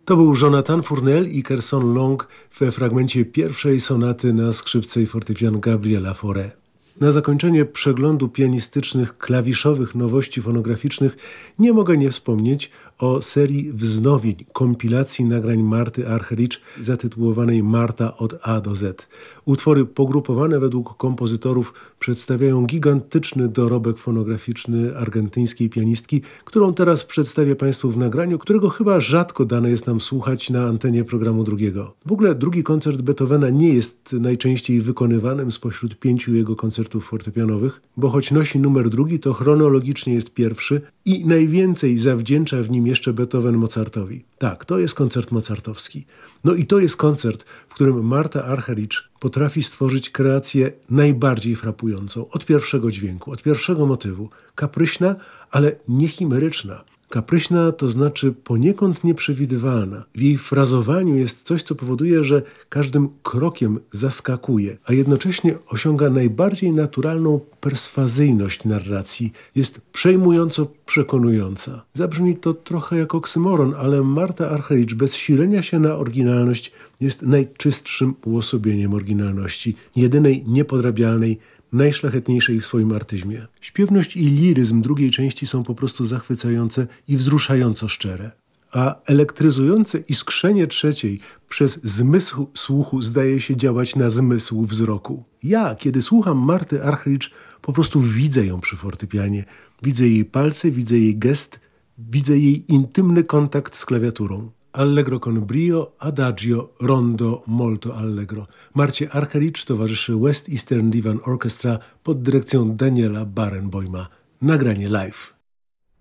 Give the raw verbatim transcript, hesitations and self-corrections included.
To był Jonathan Fournel i Kerson Long we fragmencie pierwszej sonaty na skrzypce i fortepian Gabriela Fauré. Na zakończenie przeglądu pianistycznych, klawiszowych nowości fonograficznych nie mogę nie wspomnieć o serii wznowień, kompilacji nagrań Marty Argerich zatytułowanej Marta od A do Z. Utwory pogrupowane według kompozytorów przedstawiają gigantyczny dorobek fonograficzny argentyńskiej pianistki, którą teraz przedstawię Państwu w nagraniu, którego chyba rzadko dane jest nam słuchać na antenie programu drugiego. W ogóle drugi koncert Beethovena nie jest najczęściej wykonywanym spośród pięciu jego koncertów fortepianowych, bo choć nosi numer drugi, to chronologicznie jest pierwszy i najwięcej zawdzięcza w nim jeszcze Beethoven Mozartowi. Tak, to jest koncert mozartowski. No i to jest koncert, w którym Marta Argerich potrafi stworzyć kreację najbardziej frapującą. Od pierwszego dźwięku, od pierwszego motywu. Kapryśna, ale nie chimeryczna. Kapryśna to znaczy poniekąd nieprzewidywalna. W jej frazowaniu jest coś, co powoduje, że każdym krokiem zaskakuje, a jednocześnie osiąga najbardziej naturalną perswazyjność narracji. Jest przejmująco przekonująca. Zabrzmi to trochę jak oksymoron, ale Marta Argerich bez silenia się na oryginalność jest najczystszym uosobieniem oryginalności, jedynej niepodrabialnej, najszlachetniejszej w swoim artyzmie. Śpiewność i liryzm drugiej części są po prostu zachwycające i wzruszająco szczere. A elektryzujące iskrzenie trzeciej przez zmysł słuchu zdaje się działać na zmysł wzroku. Ja, kiedy słucham Marty Argerich, po prostu widzę ją przy fortepianie. Widzę jej palce, widzę jej gest, widzę jej intymny kontakt z klawiaturą. Allegro con brio, adagio, rondo, molto allegro. Marcie Argerich towarzyszy West Eastern Divan Orchestra pod dyrekcją Daniela Barenboima. Nagranie live.